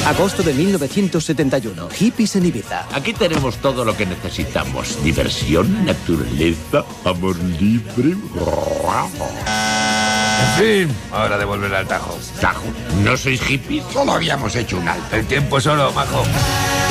Agosto de 1971. Hippies en Ibiza. Aquí tenemos todo lo que necesitamos. Diversión, naturaleza, amor libre. En fin, hora de volver al Tajo. Tajo, ¿no sois hippies? Solo habíamos hecho un alto. El tiempo es oro, majo.